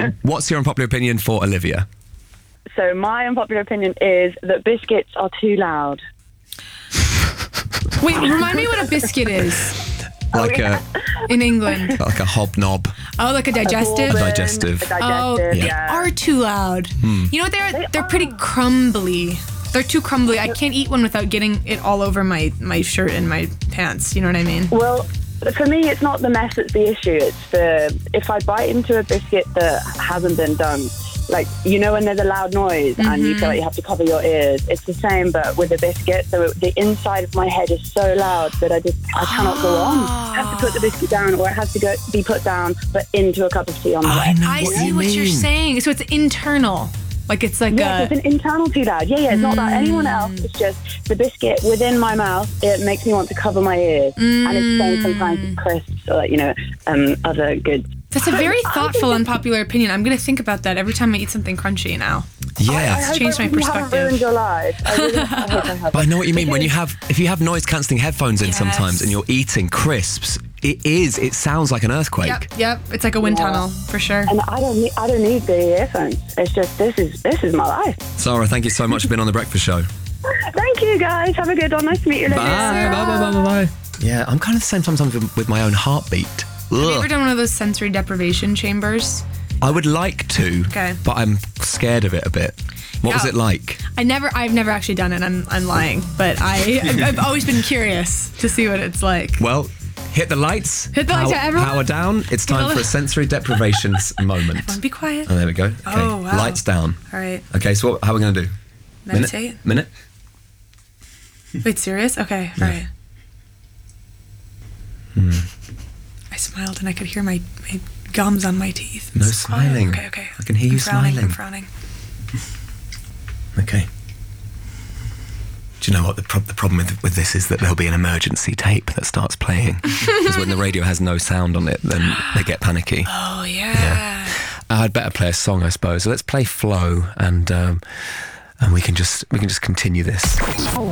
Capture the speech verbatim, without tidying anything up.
So what's your unpopular opinion for Olivia? So my unpopular opinion is that biscuits are too loud. Wait, remind me what a biscuit is Like yeah. a in England. like a hobnob. Oh, like a digestive? A bourbon, digestive. a digestive, Oh, Yeah. they yeah. are too loud. You know what? They're They they're pretty are. crumbly. They're too crumbly. I can't eat one without getting it all over my, my shirt and my pants. You know what I mean? Well, for me, it's not the mess that's the issue. It's the if I bite into a biscuit that hasn't been done. Like, you know, when there's a loud noise and you feel like you have to cover your ears. It's the same, but with a biscuit. So the inside of my head is so loud that I just I cannot go on. I have to put the biscuit down, or it has to go be put down, but into a cup of tea on the I way. know I what see you what you're mean. saying. So it's internal. Like it's like Yes, a... it's an internal too loud. Yeah, yeah, it's not about anyone else. It's just the biscuit within my mouth. It makes me want to cover my ears. And it's same sometimes with crisps or, you know, um, other goods. That's a very thoughtful, unpopular opinion. I'm going to think about that every time I eat something crunchy now. Yeah. I hope changed my I really haven't perspective. ruined your life. I really I hope I haven't. But I know what you mean. When you have, if you have noise cancelling headphones in Yes. sometimes, and you're eating crisps, it is. It sounds like an earthquake. Yep, yep. It's like a wind Yeah. tunnel, for sure. And I don't need I don't need the earphones. It's just this is this is my life. Sarah, thank you so much for being on the Breakfast Show. Thank you guys. Have a good one. Nice to meet you. Bye. Olivia. Bye. Bye. Bye. Bye. Bye. Yeah, I'm kind of the same sometimes with, with my own heartbeat. Have you Ugh. ever done one of those sensory deprivation chambers? I would like to, Okay. but I'm scared of it a bit. What was Yeah. it like? I never, I've never actually done it. I'm, I'm lying, but I, I've, I've always been curious to see what it's like. Well, hit the lights. Hit the lights, power, everyone. power down. It's time the- for a sensory deprivation s- moment. Everyone be quiet. Oh, there we go. Okay. Oh, wow. Lights down. All right. Okay, so what, how are we going to do? Meditate. Minute? Minute? Wait, serious? Okay. All right. I smiled and I could hear my, my gums on my teeth. No It's quiet. smiling. Okay, okay. I can hear I'm you frowning, smiling. I'm frowning. Okay. Do you know what the, pro- the problem with, with this is that there'll be an emergency tape that starts playing. Because when the radio has no sound on it, then they get panicky. Oh, yeah. Uh, I'd better play a song, I suppose. So let's play Flow, and um, and we can just we can just continue this.